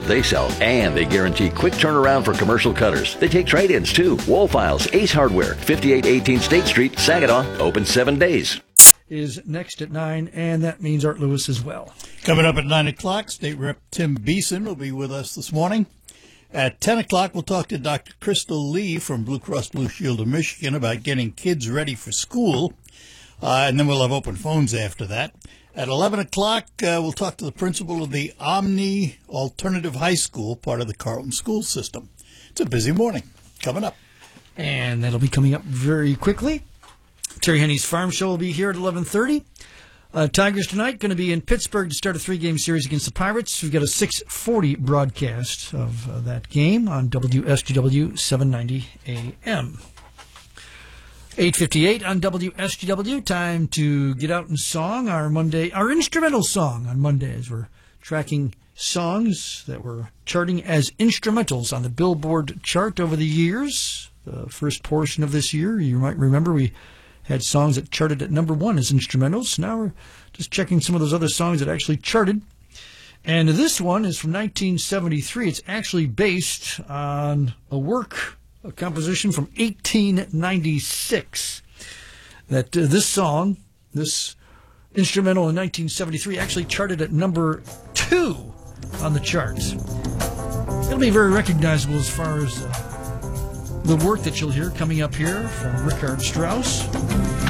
they sell, and they guarantee quick turnaround for commercial cutters. They take trade-ins too. Wall Files, Ace Hardware, 5818 State Street, Saginaw, open 7 days. Is next at 9, and that means Art Lewis as well. Coming up at 9 o'clock, State Rep Tim Beeson will be with us this morning. At 10 o'clock, we'll talk to Dr. Crystal Lee from Blue Cross Blue Shield of Michigan about getting kids ready for school. And then we'll have open phones after that. At 11 o'clock, we'll talk to the principal of the Omni Alternative High School, part of the Carleton school system. It's a busy morning. Coming up. And that'll be coming up very quickly. Terry Henney's Farm Show will be here at 11:30. Tigers tonight going to be in Pittsburgh to start a 3-game series against the Pirates. We've got a 6:40 broadcast of that game on WSGW 790 AM. 8:58 on WSGW. Time to get out and song our instrumental song on Mondays. We're tracking songs that were charting as instrumentals on the Billboard chart over the years. The first portion of this year, you might remember, we had songs that charted at number 1 as instrumentals. Now we're just checking some of those other songs that actually charted. And this one is from 1973. It's actually based on a composition from 1896. That this song, this instrumental in 1973, actually charted at number 2 on the charts. It'll be very recognizable as far as the work that you'll hear coming up here from Richard Strauss.